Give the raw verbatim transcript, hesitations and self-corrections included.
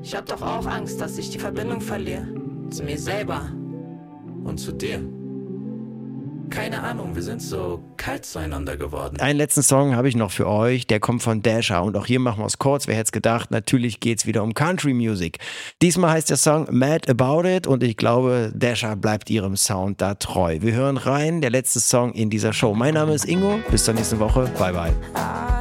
Ich hab doch auch Angst, dass ich die Verbindung verliere. Zu mir selber. Und zu dir. Keine Ahnung, wir sind so kalt zueinander geworden. Einen letzten Song habe ich noch für euch, der kommt von Dasher und auch hier machen wir es kurz, wer hätte es gedacht, natürlich geht es wieder um Country Music. Diesmal heißt der Song Mad About It und ich glaube, Dasher bleibt ihrem Sound da treu. Wir hören rein, der letzte Song in dieser Show. Mein Name ist Ingo, bis zur nächsten Woche, bye bye.